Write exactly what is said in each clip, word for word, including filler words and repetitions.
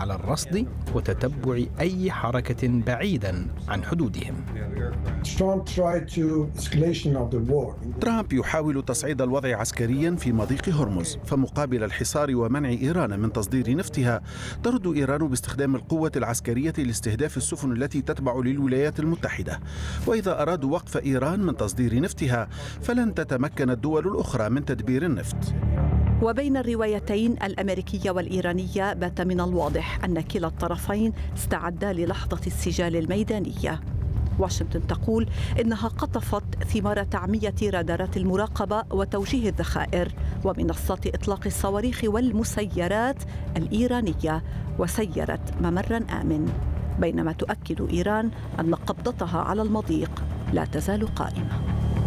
على الرصد وتتبع أي حركة بعيدا عن حدودهم. ترامب يحاول تصعيد الوضع عسكريا في مضيق هرمز، فمقابل الحصار ومنع إيران من تصدير نفتها ترد إيران باستخدام القوة العسكرية لاستهداف السفن التي تتبع للولايات المتحدة. وإذا أرادوا وقف إيران من تصدير نفتها فلن تتمكن الدول الأخرى من تدبير النفط. وبين الروايتين الأمريكية والإيرانية بات من الواضح أن كلا الطرفين استعدا للحظة السجال الميدانية. واشنطن تقول إنها قطفت ثمار تعمية رادارات المراقبة وتوجيه الذخائر ومنصات إطلاق الصواريخ والمسيرات الإيرانية وسيرت ممرا آمن، بينما تؤكد إيران أن قبضتها على المضيق لا تزال قائمة.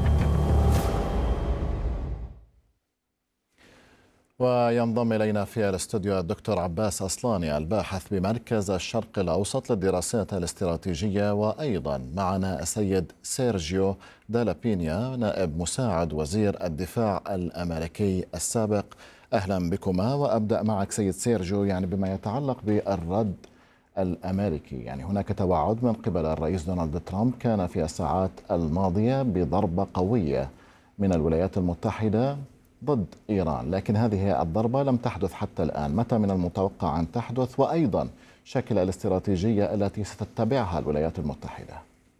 وينضم إلينا في الاستوديو الدكتور عباس أصلاني الباحث بمركز الشرق الأوسط للدراسات الاستراتيجية، وأيضا معنا السيد سيرجيو دالابينيا نائب مساعد وزير الدفاع الأمريكي السابق. أهلا بكما. وأبدأ معك سيد سيرجيو، يعني بما يتعلق بالرد الأمريكي، يعني هناك توعد من قبل الرئيس دونالد ترامب كان في الساعات الماضية بضربة قوية من الولايات المتحدة ضد إيران، لكن هذه الضربة لم تحدث حتى الآن. متى من المتوقع أن تحدث؟ وأيضا شكل الاستراتيجية التي ستتبعها الولايات المتحدة.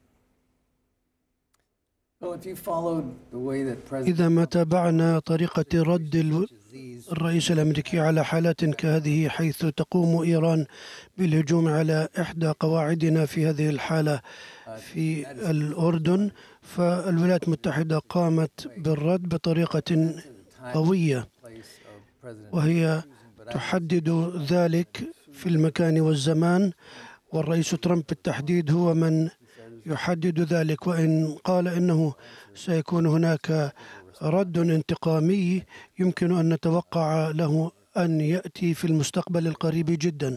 إذا ما تابعنا طريقة رد الرئيس الأمريكي على حالات كهذه، حيث تقوم إيران بالهجوم على إحدى قواعدنا في هذه الحالة في الأردن، فالولايات المتحدة قامت بالرد بطريقة قوية، وهي تحدد ذلك في المكان والزمان، والرئيس ترامب بالتحديد هو من يحدد ذلك. وإن قال إنه سيكون هناك رد انتقامي يمكن أن نتوقع له أن يأتي في المستقبل القريب جدا.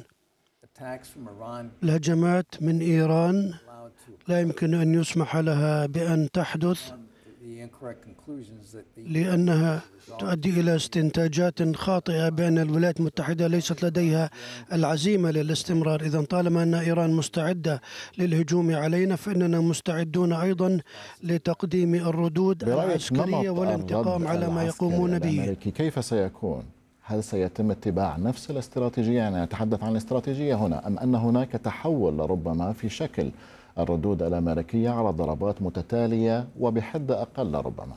الهجمات من إيران لا يمكن أن يسمح لها بأن تحدث، لأنها تؤدي إلى استنتاجات خاطئة بأن الولايات المتحدة ليست لديها العزيمة للاستمرار. إذا طالما أن إيران مستعدة للهجوم علينا فإننا مستعدون أيضا لتقديم الردود العسكرية والانتقام على ما يقومون به. كيف سيكون؟ هل سيتم اتباع نفس الاستراتيجية؟ يعني نتحدث عن الاستراتيجية هنا، أم أن هناك تحول ربما في شكل الردود الأمريكية على ضربات متتالية وبحد أقل ربما؟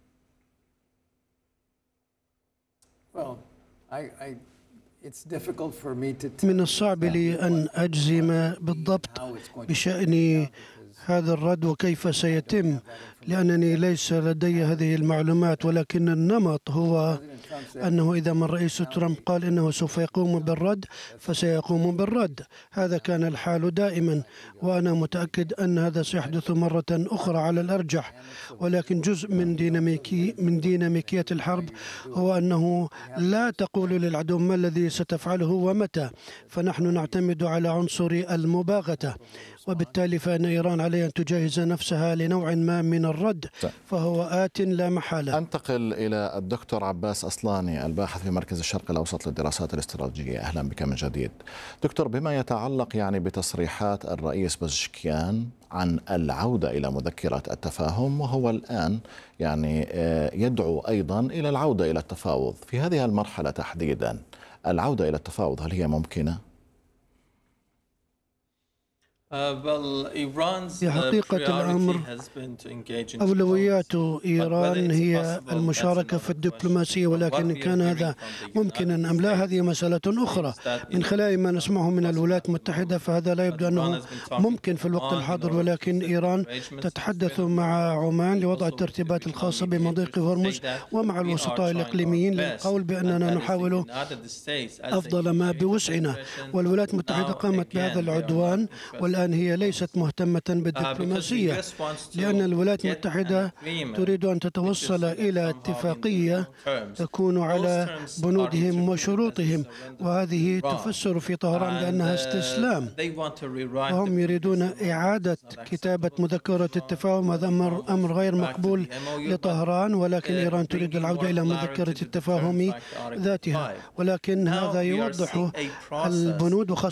من الصعب لي أن أجزم بالضبط بشأن هذا الرد وكيف سيتم، لأنني ليس لدي هذه المعلومات، ولكن النمط هو أنه إذا ما الرئيس ترامب قال إنه سوف يقوم بالرد فسيقوم بالرد. هذا كان الحال دائما، وأنا متأكد أن هذا سيحدث مرة أخرى على الأرجح. ولكن جزء من ديناميكي من ديناميكية الحرب هو أنه لا تقول للعدو ما الذي ستفعله ومتى، فنحن نعتمد على عنصر المباغتة، وبالتالي فإن إيران عليها أن تجهز نفسها لنوع ما من الرد، فهو آت لا محالة. أنتقل إلى الدكتور عباس أصلاني الباحث في مركز الشرق الأوسط للدراسات الاستراتيجية. أهلا بك من جديد دكتور. بما يتعلق يعني بتصريحات الرئيس بزشكيان عن العودة إلى مذكرة التفاهم، وهو الآن يعني يدعو أيضا إلى العودة إلى التفاوض، في هذه المرحلة تحديدا العودة إلى التفاوض هل هي ممكنة؟ في حقيقة الأمر أولويات إيران هي المشاركة في الدبلوماسية، ولكن كان هذا ممكنا أم لا هذه مسألة أخرى. من خلال ما نسمعه من الولايات المتحدة فهذا لا يبدو أنه ممكن في الوقت الحاضر، ولكن إيران تتحدث مع عمان لوضع الترتيبات الخاصة بمضيق هرمز ومع الوسطاء الإقليميين للقول بأننا نحاول أفضل ما بوسعنا. والولايات المتحدة قامت بهذا العدوان، والآن هي ليست مهتمة بالدبلوماسية، لأن الولايات المتحدة تريد أن تتوصل إلى اتفاقية تكون على بنودهم وشروطهم، وهذه تفسر في طهران بأنها استسلام، وهم يريدون إعادة كتابة مذكرة التفاهم. هذا أمر غير مقبول لطهران، ولكن إيران تريد العودة إلى مذكرة التفاهم ذاتها، ولكن هذا يوضح البنود وخاصة